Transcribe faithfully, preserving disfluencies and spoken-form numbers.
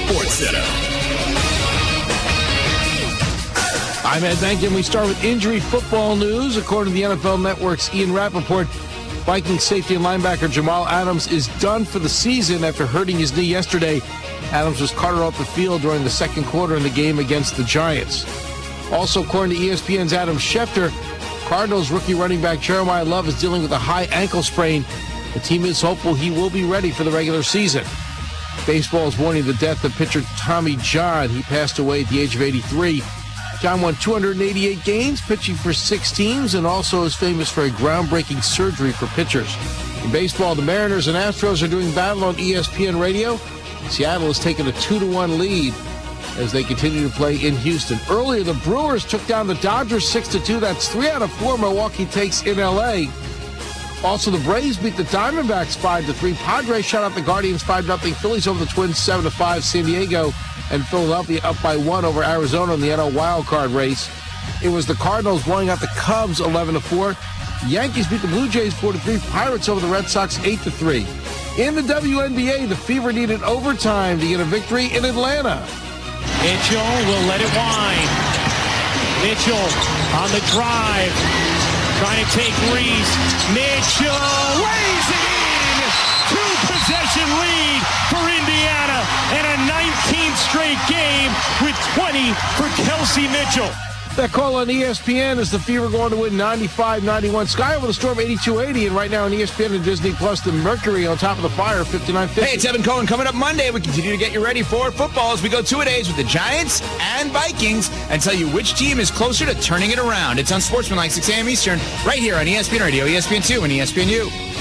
Sports Center. I'm Ed Benkin. We start with injury football news. According to the N F L Network's Ian Rappaport, Vikings safety and linebacker Jamal Adams is done for the season after hurting his knee yesterday. Adams was carted off the field during the second quarter in the game against the Giants. Also, according to E S P N's Adam Schefter, Cardinals rookie running back Jeremiah Love is dealing with a high ankle sprain. The team is hopeful he will be ready for the regular season. Baseball is mourning the death of pitcher Tommy John. He passed away at the age of eighty-three. John won two hundred eighty-eight games, pitching for six teams, and also is famous for a groundbreaking surgery for pitchers. In baseball, the Mariners and Astros are doing battle on E S P N Radio. Seattle has taken a two to one lead as they continue to play in Houston. Earlier, the Brewers took down the Dodgers six to two. That's three out of four Milwaukee takes in L A. Also, the Braves beat the Diamondbacks five to three. Padres shut out the Guardians five nothing. Phillies over the Twins seven to five. San Diego and Philadelphia up by one over Arizona in the N L wildcard race. It was the Cardinals blowing out the Cubs eleven to four. Yankees beat the Blue Jays four to three. Pirates over the Red Sox eight to three. In the W N B A, the Fever needed overtime to get a victory in Atlanta. Mitchell will let it wind. Mitchell on the drive, trying to take Reese. Mitchell lays it in. Two-possession lead for Indiana and a nineteenth straight game with twenty for Kelsey Mitchell. That call on E S P N is the Fever going to win ninety-five ninety-one. Sky over the Storm eighty-two eighty, and right now on E S P N and Disney Plus, the Mercury on top of the Fire fifty-nine fifty. Hey, it's Evan Cohen. Coming up Monday, we continue to get you ready for football as we go two-a-days with the Giants and Vikings and tell you which team is closer to turning it around. It's on Sportsmanlike, six a.m. Eastern, right here on E S P N Radio, E S P N two, and E S P N U.